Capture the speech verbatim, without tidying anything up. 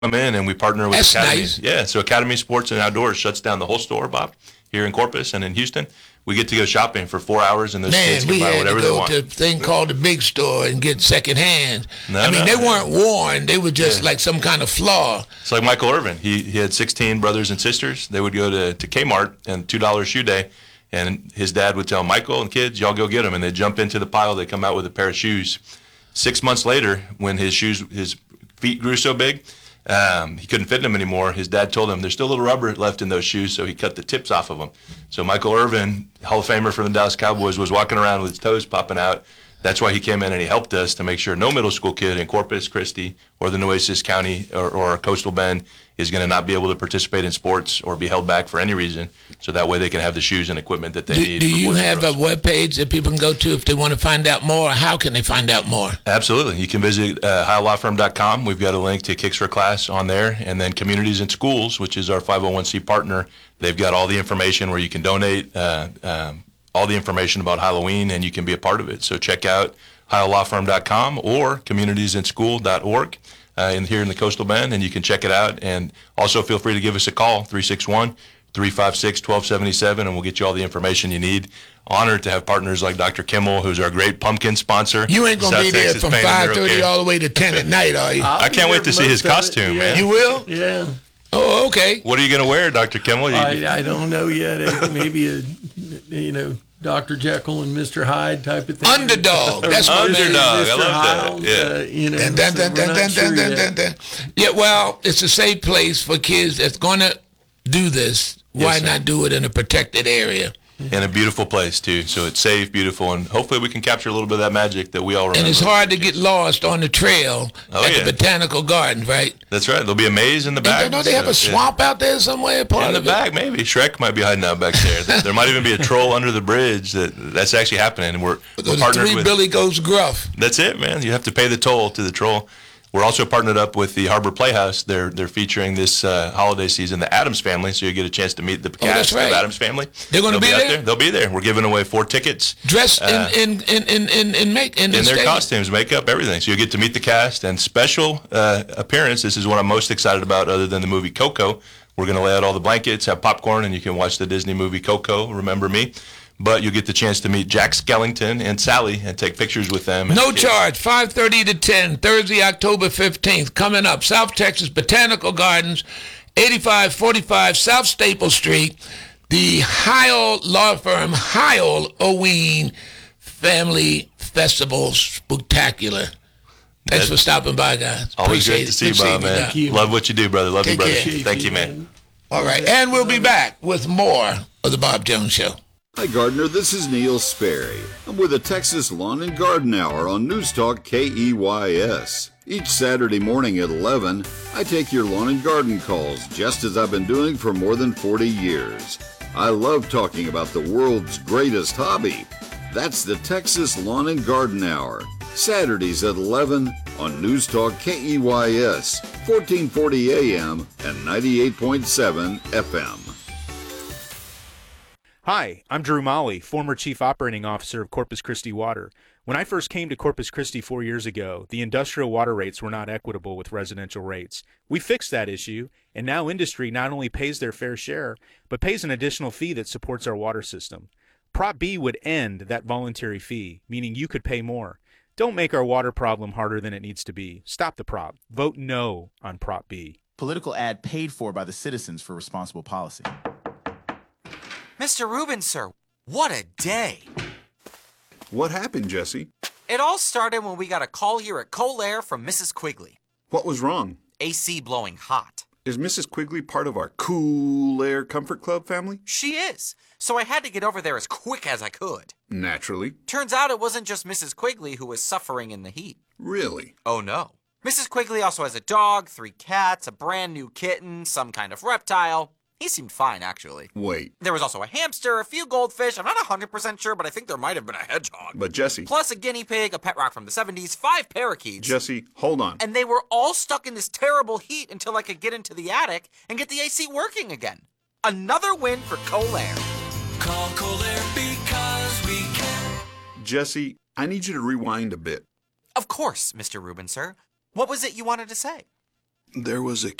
come in and we partner with That's Academy. nice. Yeah, so Academy Sports and Outdoors shuts down the whole store, Bob, here in Corpus and in Houston. We get to go shopping for four hours, and those Man, kids can we buy had to whatever they go want. to a thing called the big store and get second hand. No, I mean, no. they weren't worn. They were just Yeah. like some kind of flaw. It's like Michael Irvin. He he had sixteen brothers and sisters. They would go to, to Kmart and two dollar shoe day, and his dad would tell Michael and kids, y'all go get them, and they jump into the pile. They come out with a pair of shoes. Six months later, when his shoes, his feet grew so big, um, he couldn't fit in them anymore. His dad told him there's still a little rubber left in those shoes, so he cut the tips off of them. So Michael Irvin, Hall of Famer from the Dallas Cowboys, was walking around with his toes popping out. That's why he came in and he helped us to make sure no middle school kid in Corpus Christi or the Nueces County or, or Coastal Bend is going to not be able to participate in sports or be held back for any reason, so that way they can have the shoes and equipment that they Do, need. do for you Boys and have a Girls. web page that people can go to if they want to find out more? How can they find out more? Absolutely. You can visit uh, Heil Law Firm dot com. We've got a link to Kicks for Class on there. And then Communities and Schools, which is our five oh one c partner, they've got all the information where you can donate, uh, um, all the information about Halloween, and you can be a part of it. So check out Heil Law Firm dot com or communities in school dot org uh, in here in the Coastal Bend, and you can check it out. And also feel free to give us a call, three six one, three five six, one two seven seven, and we'll get you all the information you need. Honored to have partners like Doctor Kimmel, who's our great pumpkin sponsor. You ain't going to South be there Texas from Pain and five Neuro thirty Care. all the way to ten at night, are you? I can't wait to see his Most of it, costume, yeah. man. You will? Yeah. Oh, okay. What are you going to wear, Doctor Kimmel? You- I, I don't know yet. It- Maybe a, you know, Doctor Jekyll and Mister Hyde type of thing. Underdog. That's what it is. Underdog. I Mister love that. Hyles, Yeah. uh, you know, Dun, dun, so dun, we're dun, not dun, sure dun, dun, yet. dun, dun. Yeah, well, it's a safe place for kids that's going to do this. Why sir. not do it in a protected area? And a beautiful place, too. So it's safe, beautiful, and hopefully we can capture a little bit of that magic that we all remember. And it's hard to get lost on the trail Oh, at yeah. the Botanical Gardens, right? That's right. There'll be a maze in the And back. don't they have a so, yeah. swamp out there somewhere? Part In the of back, maybe. Shrek might be hiding out back there. There- There might even be a troll under the bridge. That That's actually happening. And we're, it? we're The partnered three with... Billy Goes Gruff. That's it, man. You have to pay the toll to the troll. We're also partnered up with the Harbor Playhouse. They're they're featuring this uh, holiday season the Addams Family, so you get a chance to meet the Oh, that's cast right. of Addams Family. They're gonna They'll be out there? They'll be there. We're giving away four tickets. Dressed Uh, in, in, in, in, in, in, make, in, the in their stage. costumes, makeup, everything. So you get to meet the cast and special uh, appearance. This is what I'm most excited about, other than the movie Coco. We're going to lay out all the blankets, have popcorn, and you can watch the Disney movie Coco. Remember Me. But you'll get the chance to meet Jack Skellington and Sally and take pictures with them. and No the kids. charge, five thirty to ten, Thursday, October fifteenth. Coming up, South Texas Botanical Gardens, eighty-five forty-five South Staple Street. The Heil Law Firm, Heil Oween Family Festival Spectacular. Thanks That- for stopping by, guys. Always Appreciate great it. to see Good you, Bob, seeing man. guys. you. Love what you do, brother. Love Take you, brother. care. Thank you, man. All right, and we'll be back with more of the Bob Jones Show. Hi, Gardener. This is Neil Sperry. I'm with the Texas Lawn and Garden Hour on News Talk K E Y S. Each Saturday morning at eleven, I take your lawn and garden calls, just as I've been doing for more than forty years. I love talking about the world's greatest hobby. That's the Texas Lawn and Garden Hour. Saturdays at eleven on News Talk K E Y S, fourteen forty A M and ninety-eight point seven F M. Hi, I'm Drew Molly, former Chief Operating Officer of Corpus Christi Water. When I first came to Corpus Christi four years ago, the industrial water rates were not equitable with residential rates. We fixed that issue, and now industry not only pays their fair share, but pays an additional fee that supports our water system. Prop B would end that voluntary fee, meaning you could pay more. Don't make our water problem harder than it needs to be. Stop the prop. Vote no on Prop B. Political ad paid for by the Citizens for Responsible Policy. Mister Rubin, sir, what a day. What happened, Jesse? It all started when we got a call here at Colair from Missus Quigley. What was wrong? A C blowing hot. Is Missus Quigley part of our Cool Air Comfort Club family? She is. So I had to get over there as quick as I could. Naturally. Turns out it wasn't just Missus Quigley who was suffering in the heat. Really? Oh no. Missus Quigley also has a dog, three cats, a brand new kitten, some kind of reptile. He seemed fine, actually. Wait. There was also a hamster, a few goldfish. I'm not one hundred percent sure, but I think there might have been a hedgehog. But Jesse. Plus a guinea pig, a pet rock from the seventies, five parakeets. Jesse, hold on. And they were all stuck in this terrible heat until I could get into the attic and get the A C working again. Another win for Colair. Call Colair because we care. Jesse, I need you to rewind a bit. Of course, Mister Rubin, sir. What was it you wanted to say? There was a